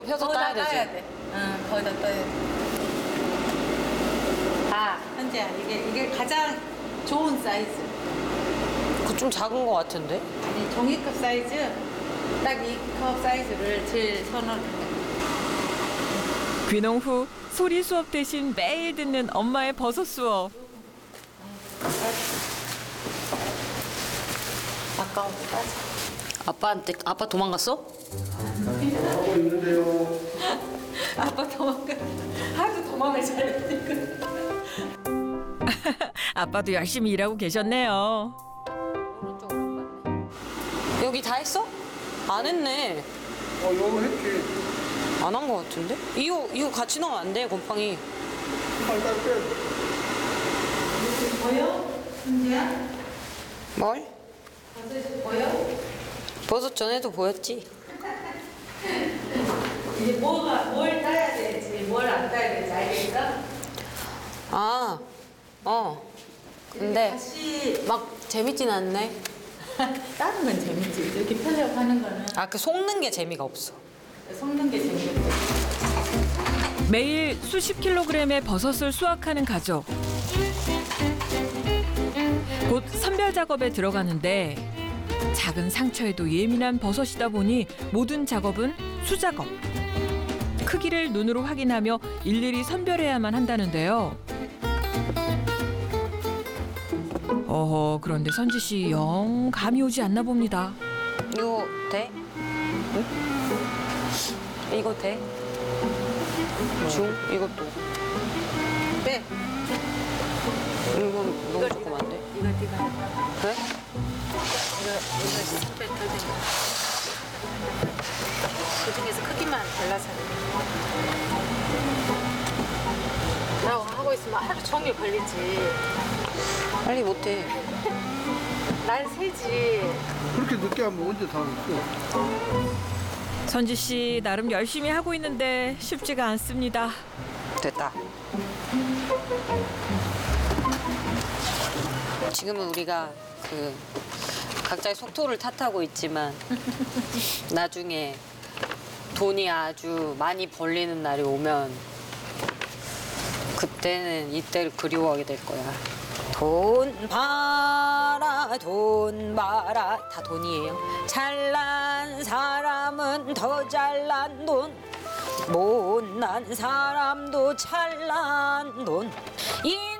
펴서 따야 되지. 돼. 응, 거기다 따야 돼. 아, 현지야, 이게 가장 좋은 사이즈. 그거 좀 작은 거 같은데? 아니, 종이컵 사이즈, 딱 이 컵 사이즈를 제일 선호해. 귀농 후 소리 수업 대신 매일 듣는 엄마의 버섯 수업. 아까워서 따져. 아빠 도망갔어? 하고 있는데요. 아빠 도망가. 하도 도망을 잘했으니까. 아빠도 열심히 일하고 계셨네요. 여기 다 했어? 안 했네. 요거 했지. 안 한 거 같은데? 이거 같이 넣으면 안 돼, 곰팡이. 살짝 빼. 보여? 현지야? 뭘? 버섯이 보여? 버섯 전에도 보였지. 이제 뭘 따야 될지, 뭘 안 따야 될지 알겠어? 아, 근데 다시 막 재밌진 않네. 따는 건 재밌지. 이렇게 펴려고 하는 거는 아, 그 속는 게 재미가 없어. 섞는 게 재밌지. 매일 수십 킬로그램의 버섯을 수확하는 가족. 곧 선별 작업에 들어가는데 작은 상처에도 예민한 버섯이다 보니 모든 작업은 수작업. 크기를 눈으로 확인하며 일일이 선별해야만 한다는데요. 어허, 그런데 선지 씨 영 감이 오지 않나 봅니다. 이거 돼? 응? 이거 돼? 중? 이것도. 네. 이건 너무 조그만데? 이거 네가 해봐. 그래? 이거 선별 덜 된 거. 그 중에서 크기만 골라서 해. 나하고 하고 있으면 하루 종일 걸리지. 빨리 못해. 날 새지. 그렇게 늦게 하면 언제 다 했어? 선지 씨 나름 열심히 하고 있는데 쉽지가 않습니다. 됐다. 지금은 우리가 그 각자의 속도를 탓하고 있지만 나중에 돈이 아주 많이 벌리는 날이 오면 그때는 이때를 그리워하게 될 거야. 돈 벌어 돈 벌어 다 돈이에요. 잘난 사람은 더 잘난 돈, 못난 사람도 잘난 돈.